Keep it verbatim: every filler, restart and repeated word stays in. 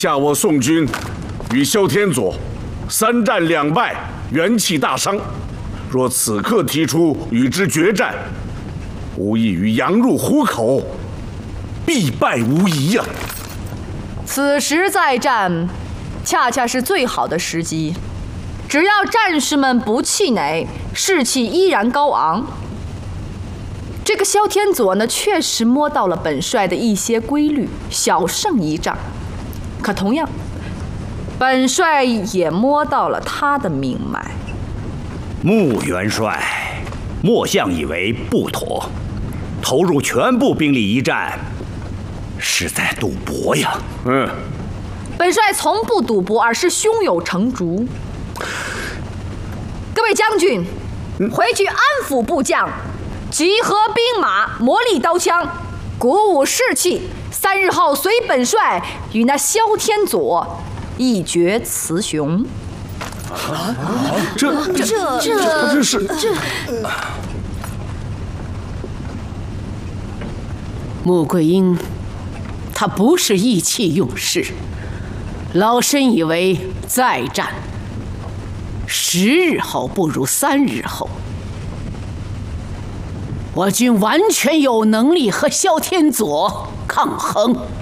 下我宋军与萧天佐三战两败，元气大伤。若此刻提出与之决战，无异于羊入虎口，必败无疑呀、啊！ 此时再战，恰恰是最好的时机。只要战士们不气馁，士气依然高昂。这个萧天佐呢，确实摸到了本帅的一些规律，小胜一仗。可同样，本帅也摸到了他的命脉。 穆元帅，末相以为不妥，投入全部兵力一战，是在赌博呀。 嗯， 本帅从不赌博，而是胸有成竹。各位将军，回去安抚部将，集合兵马，磨砺刀枪，鼓舞士气。三日后，随本帅与那萧天佐一决雌雄。 啊！这这这这这是这。 穆桂英，他不是意气用事。老身以为再战，十日后不如三日后。我军完全有能力和萧天佐抗衡。